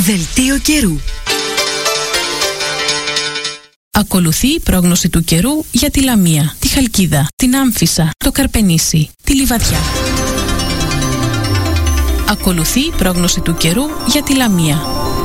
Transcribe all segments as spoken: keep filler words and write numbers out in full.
Δελτίο καιρού. Ακολουθεί η πρόγνωση του καιρού για τη Λαμία, τη Χαλκίδα, την Άμφισσα, το Καρπενήσι, τη Λιβαδιά. Ακολουθεί η πρόγνωση του καιρού για τη Λαμία.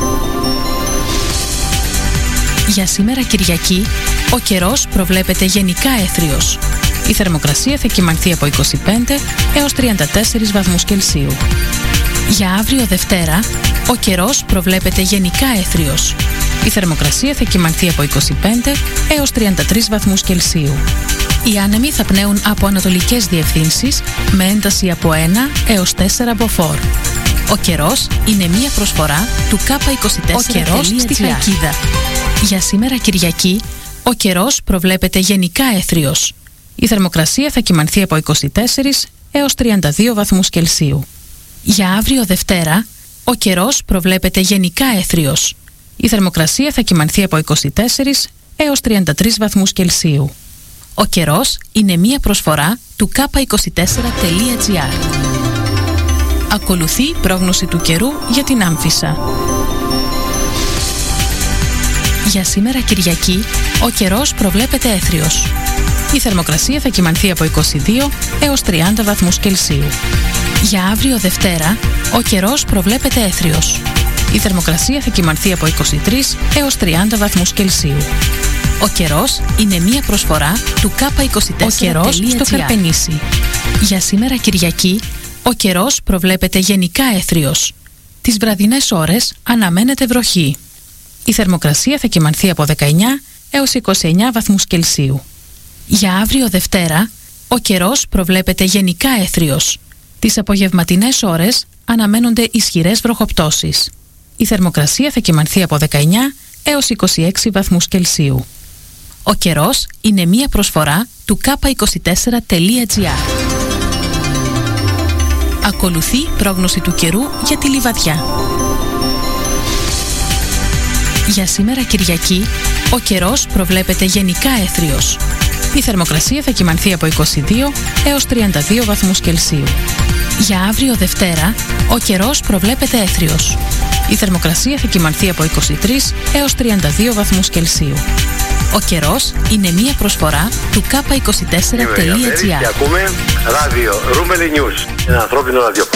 Για σήμερα Κυριακή, ο καιρός προβλέπεται γενικά έθριος. Η θερμοκρασία θα κυμανθεί από είκοσι πέντε έως τριάντα τέσσερις βαθμούς Κελσίου. Για αύριο Δευτέρα, ο καιρός προβλέπεται γενικά έθριος. Η θερμοκρασία θα κυμανθεί από είκοσι πέντε έως τριάντα τρεις βαθμούς Κελσίου. Οι άνεμοι θα πνέουν από ανατολικές διευθύνσεις με ένταση από ένα έως τέσσερα μποφόρ. Ο καιρός είναι μία προσφορά του κάπα είκοσι τέσσερα. Ο καιρός στη Χαλκίδα. Για σήμερα Κυριακή, ο καιρός προβλέπεται γενικά έθριος. Η θερμοκρασία θα κυμανθεί από είκοσι τέσσερις έως τριάντα δύο βαθμούς Κελσίου. Για αύριο Δευτέρα, ο καιρός προβλέπεται γενικά έθριος. Η θερμοκρασία θα κυμανθεί από είκοσι τέσσερις έως τριάντα τρεις βαθμούς Κελσίου. Ο καιρός είναι μία προσφορά του κάπα είκοσι τέσσερα τελεία τζι άρ. Ακολουθεί η πρόγνωση του καιρού για την Άμφισσα. Για σήμερα Κυριακή, ο καιρός προβλέπεται έθριος. Η θερμοκρασία θα κυμανθεί από είκοσι δύο έως τριάντα βαθμούς Κελσίου. Για αύριο Δευτέρα, ο καιρός προβλέπεται έθριος. Η θερμοκρασία θα κυμανθεί από είκοσι τρεις έως τριάντα βαθμούς Κελσίου. Ο καιρός είναι μία προσφορά του κάπα είκοσι τέσσερα. Ο καιρός στο Καρπενήσι. Για σήμερα Κυριακή, ο καιρός προβλέπεται γενικά έθριος. Τις βραδινές ώρες αναμένεται βροχή. Η θερμοκρασία θα κυμανθεί από δεκαεννιά έως είκοσι εννιά βαθμούς Κελσίου. Για αύριο Δευτέρα, ο καιρός προβλέπεται γενικά έθριος. Τις απογευματινές ώρες αναμένονται ισχυρές βροχοπτώσεις. Η θερμοκρασία θα κυμανθεί από δεκαεννιά έως είκοσι έξι βαθμούς Κελσίου. Ο καιρός είναι μία προσφορά του κάπα είκοσι τέσσερα τελεία τζι άρ. Ακολουθεί η πρόγνωση του καιρού για τη Λιβαδιά. Για σήμερα Κυριακή, ο καιρός προβλέπεται γενικά έθριος. Η θερμοκρασία θα κυμανθεί από είκοσι δύο έως τριάντα δύο βαθμούς Κελσίου. Για αύριο Δευτέρα, ο καιρός προβλέπεται έθριος. Η θερμοκρασία θα κυμανθεί από είκοσι τρεις έως τριάντα δύο βαθμούς Κελσίου. Ο καιρός είναι μία προσφορά του κάπα είκοσι τέσσερα τελεία τζι άρ. Και ακούμε ράδιο Ρούμελι News, ένα ανθρώπινο ραδιόφωνο.